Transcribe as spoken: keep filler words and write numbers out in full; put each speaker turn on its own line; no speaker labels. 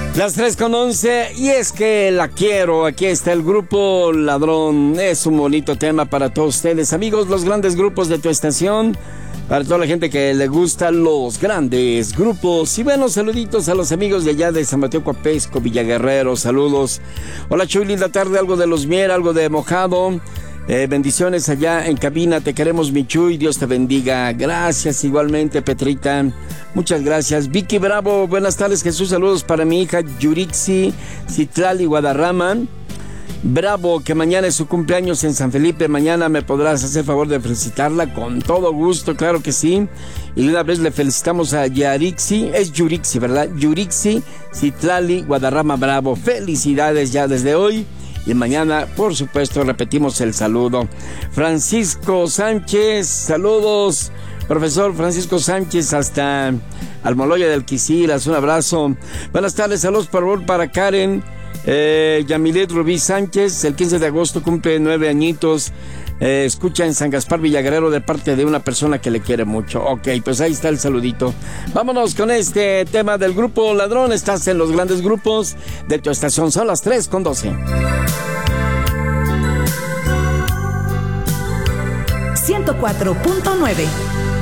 Las tres con once, y es que la quiero. Aquí está el grupo Ladrón. Es un bonito tema para todos ustedes, amigos, los grandes grupos de tu estación. Para toda la gente que le gustan los grandes grupos. Y bueno, saluditos a los amigos de allá de San Mateo Coapesco, Villaguerrero, saludos. Hola Chuy, linda tarde, algo de los Mier, algo de mojado. Eh, bendiciones allá en cabina, te queremos mi Chuy, Dios te bendiga. Gracias igualmente, Petrita, muchas gracias. Vicky Bravo, buenas tardes Jesús, saludos para mi hija Yurixi Citlali Guadarrama. Bravo, que mañana es su cumpleaños en San Felipe, mañana me podrás hacer favor de felicitarla con todo gusto, claro que sí. Y una vez le felicitamos a Yarixi, es Yurixi, ¿verdad? Yurixi Citlali Guadarrama Bravo, felicidades ya desde hoy. Y mañana, por supuesto, repetimos el saludo. Francisco Sánchez, saludos. Profesor Francisco Sánchez, hasta Almoloya del Quisilas, un abrazo. Buenas tardes, saludos por favor para Karen eh, Yamilet Rubí Sánchez. El quince de agosto cumple nueve añitos. Eh, escucha en San Gaspar Villaguerrero de parte de una persona que le quiere mucho. Ok, pues ahí está el saludito. Vámonos con este tema del grupo Ladrón. Estás en los grandes grupos de tu estación. Son las tres con doce.
ciento cuatro punto nueve.